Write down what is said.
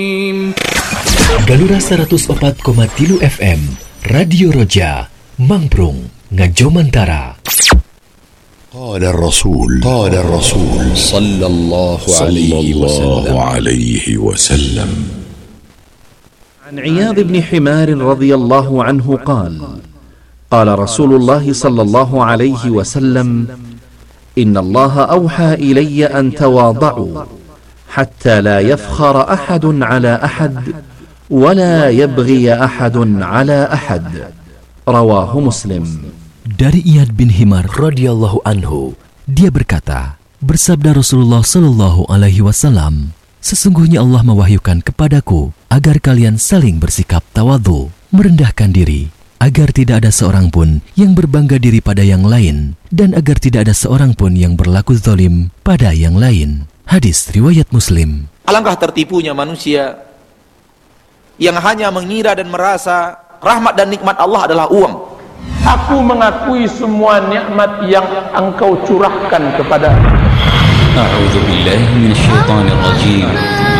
Galura 104,3 FM Radio Roja Mangprung Ngajomantara. قال الرسول صلى الله عليه وسلم عن عياض بن حمار رضي الله عنه قال قال رسول الله صلى الله عليه وسلم إن الله أوحى إلي أن تواضعوا حتى لا يفخر أحد على أحد ولا يبغي أحد على أحد. رواه مسلم. Dari Iyad bin Himar radhiyallahu anhu, dia berkata, bersabda Rasulullah sallallahu alaihi wasallam, sesungguhnya Allah mewahyukan kepadaku agar kalian saling bersikap tawadhu, merendahkan diri, agar tidak ada seorang pun yang berbangga diri pada yang lain, dan agar tidak ada seorang pun yang berlaku zalim pada yang lain. Hadis riwayat Muslim. Alangkah tertipunya manusia yang hanya mengira dan merasa rahmat dan nikmat Allah adalah uang. Aku mengakui semua nikmat yang engkau curahkan kepada. A'udzu billahi minasyaitonir rajim.